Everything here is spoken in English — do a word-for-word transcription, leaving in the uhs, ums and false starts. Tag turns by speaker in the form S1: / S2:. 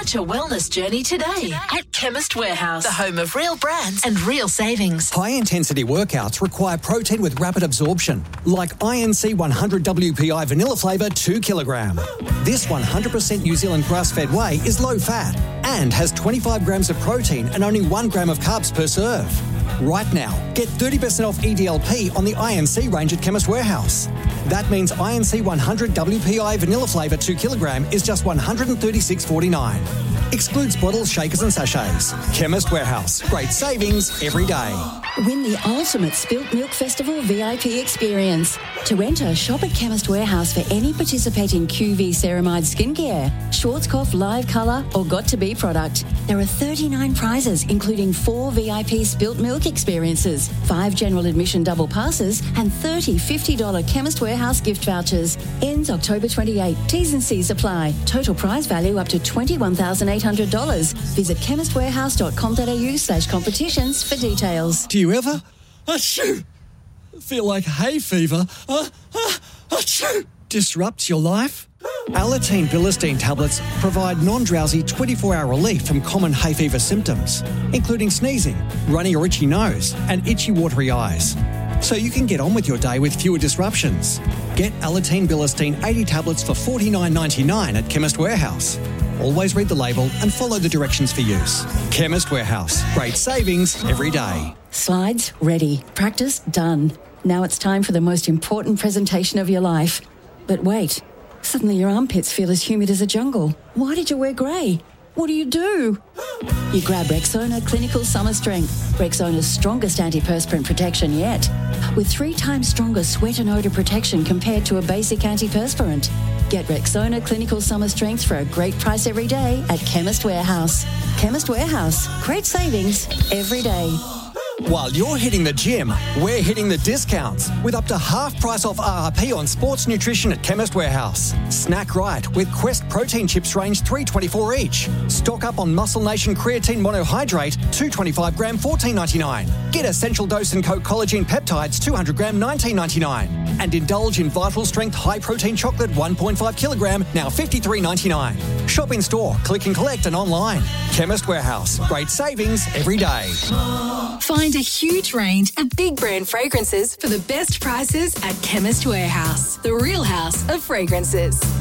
S1: Launch a wellness journey today at Chemist Warehouse, the home of real brands and real savings.
S2: High-intensity workouts require protein with rapid absorption, like I N C one hundred W P I vanilla flavour two kilogram. This one hundred percent New Zealand grass-fed whey is low-fat and has twenty-five grams of protein and only one gram of carbs per serve. Right now, get thirty percent off E D L P on the I N C range at Chemist Warehouse. That means I N C one hundred W P I vanilla flavour two kilogram is just one hundred thirty-six dollars forty-nine. Excludes bottles, shakers and sachets. Chemist Warehouse. Great savings every day.
S3: Win the ultimate Spilt Milk Festival V I P experience. To enter, shop at Chemist Warehouse for any participating Q V Ceramide skincare, Schwarzkopf Live Colour or Got To Be product. There are thirty-nine prizes, including four V I P Spilt Milk experiences, five general admission double passes and thirty fifty dollars Chemist Warehouse gift vouchers. Ends October twenty-eighth. T's and C's apply. Total prize value up to twenty-one thousand eight hundred dollars. Visit chemistwarehouse.com.au slash competitions for details.
S2: Do you ever achoo, feel like hay fever uh, uh, achoo, disrupts your life? Alateen Bilistine tablets provide non-drowsy twenty-four hour relief from common hay fever symptoms, including sneezing, runny or itchy nose, and itchy watery eyes. So you can get on with your day with fewer disruptions. Get Alateen Bilistine eighty tablets for forty-nine ninety-nine at Chemist Warehouse. Always read the label and follow the directions for use. Chemist Warehouse. Great savings every day.
S3: Slides ready. Practice done. Now it's time for the most important presentation of your life. But wait, suddenly your armpits feel as humid as a jungle. Why did you wear grey? What do you do? You grab Rexona Clinical Summer Strength, Rexona's strongest antiperspirant protection yet, with three times stronger sweat and odour protection compared to a basic antiperspirant. Get Rexona Clinical Summer Strength for a great price every day at Chemist Warehouse. Chemist Warehouse. Great savings every day.
S2: While you're hitting the gym, we're hitting the discounts with up to half price off R R P on sports nutrition at Chemist Warehouse. Snack right with Quest protein chips range three twenty-four each. Stock up on Muscle Nation creatine monohydrate two twenty-five gram fourteen ninety-nine. Get Essential Dose and Co collagen peptides two hundred gram nineteen ninety-nine. And indulge in Vital Strength high protein chocolate one point five kilogram now fifty-three ninety-nine. Shop in store, click and collect and online. Chemist Warehouse. Great savings every day.
S1: Find a huge range of big brand fragrances for the best prices at Chemist Warehouse, the real house of fragrances.